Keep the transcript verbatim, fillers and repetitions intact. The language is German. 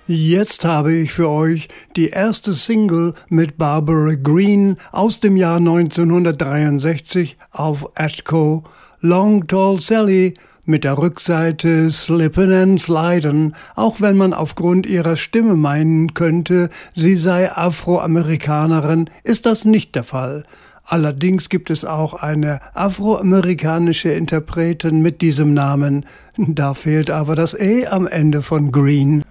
Jetzt habe ich für euch die erste Single mit Barbara Green aus dem Jahr neunzehnhundertdreiundsechzig auf Atco, Long Tall Sally, mit der Rückseite Slippin' and Slidin', auch wenn man aufgrund ihrer Stimme meinen könnte, sie sei Afroamerikanerin, ist das nicht der Fall. Allerdings gibt es auch eine afroamerikanische Interpretin mit diesem Namen, da fehlt aber das E am Ende von Green.